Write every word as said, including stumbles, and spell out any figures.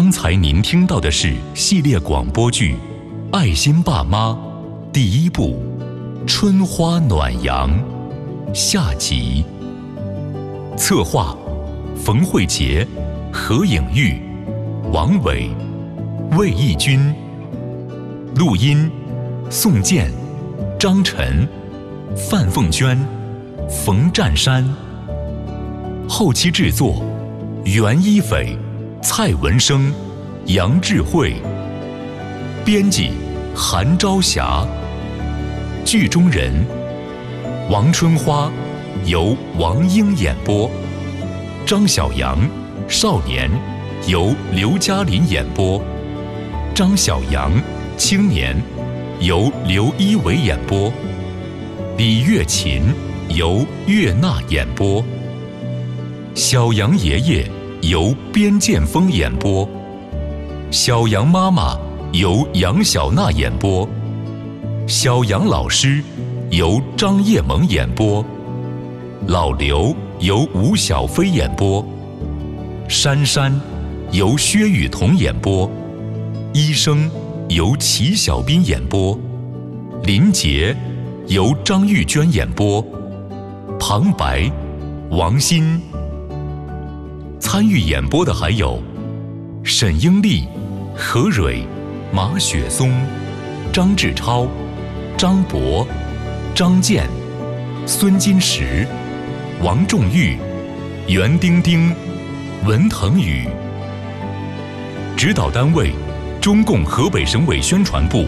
刚才您听到的是系列广播剧《爱心爸妈》第一部《春花暖阳》下集。策划：冯慧杰、何颖玉、王伟、魏义军。录音：宋健、张晨、范凤娟、冯占山。后期制作：袁一斐、蔡文生、杨智慧。编辑：韩朝霞。剧中人：王春花由王英演播，张小阳少年由刘嘉林演播，张小阳青年由刘一伟演播，李月琴由岳娜演播，小杨爷爷由边建峰演播，小杨妈妈由杨小娜演播，小杨老师由张叶萌演播，老刘由吴小飞演播，珊珊由薛雨桐演播，医生由齐小斌演播，林杰由张玉娟演播，旁白王鑫。参与演播的还有沈英丽、何蕊、马雪松、张志超、张博、张健、孙金石、王仲玉、袁丁丁、文腾宇。指导单位：中共河北省委宣传部